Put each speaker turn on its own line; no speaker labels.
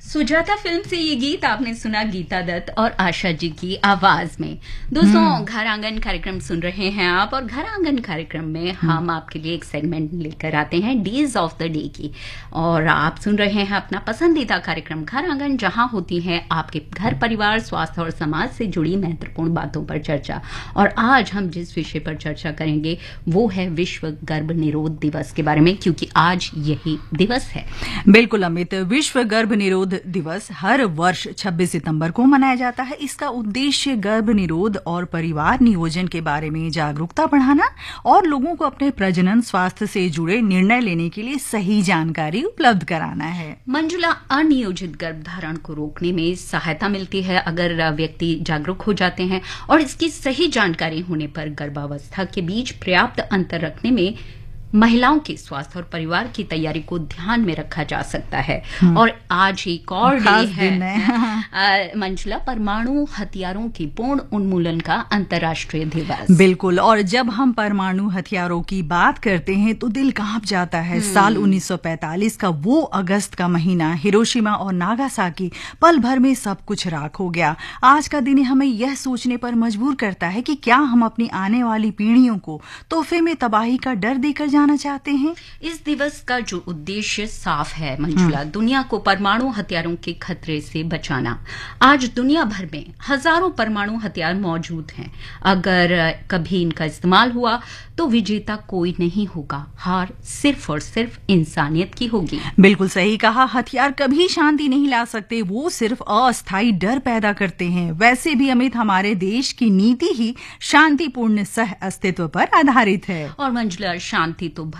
Sujata film से ये गीत आपने सुना गीता दत्त और आशा जी की आवाज में। दोस्तों, घर आंगन कार्यक्रम सुन रहे हैं आप, और घर आंगन कार्यक्रम में हम आपके लिए एक सेगमेंट लेकर आते हैं डेज ऑफ द डे की। और आप सुन रहे हैं अपना पसंदीदा कार्यक्रम घर आंगन, जहां होती है आपके घर परिवार, स्वास्थ्य और समाज से जुड़ी महत्वपूर्ण बातों पर चर्चा। और आज हम जिस विषय पर चर्चा करेंगे वो है विश्व गर्भ निरोध दिवस के बारे में, क्योंकि आज यही दिवस है।
बिल्कुल अमित, विश्व गर्भ निरोध दिवस हर वर्ष 26 सितंबर को मनाया जाता है। इसका उद्देश्य गर्भ निरोध और परिवार नियोजन के बारे में जागरूकता बढ़ाना और लोगों को अपने प्रजनन स्वास्थ्य से जुड़े निर्णय लेने के लिए सही जानकारी उपलब्ध कराना है।
मंजुला, अनियोजित गर्भधारण को रोकने में सहायता मिलती है अगर व्यक्ति जागरूक हो जाते हैं, और इसकी सही जानकारी होने पर गर्भावस्था के बीच पर्याप्त अंतर रखने में महिलाओं के स्वास्थ्य और परिवार की तैयारी को ध्यान में रखा जा सकता है। और आज एक और डे है मंजुला, परमाणु हथियारों की पूर्ण उन्मूलन का अंतर्राष्ट्रीय दिवस।
बिल्कुल, और जब हम परमाणु हथियारों की बात करते हैं तो दिल कांप जाता है। साल 1945 का वो अगस्त का महीना, हिरोशिमा और नागासाकी, पल भर में सब कुछ राख हो गया। आज का दिन हमें यह सोचने पर मजबूर करता है कि क्या हम अपनी आने वाली पीढ़ियों को तोहफे में तबाही का डर देकर जाना चाहते हैं।
इस दिवस का जो उद्देश्य साफ है मंजुला, दुनिया को परमाणु हथियारों के खतरे से बचाना। आज दुनिया भर में हजारों परमाणु हथियार मौजूद हैं। अगर कभी इनका इस्तेमाल हुआ तो विजेता कोई नहीं होगा, हार सिर्फ और सिर्फ इंसानियत की होगी।
बिल्कुल सही कहा, हथियार कभी शांति नहीं ला सकते, वो सिर्फ अस्थायी डर पैदा करते हैं। वैसे भी अमित, हमारे देश की नीति ही शांतिपूर्ण सह अस्तित्व पर आधारित है।
और मंजुला, शांति तो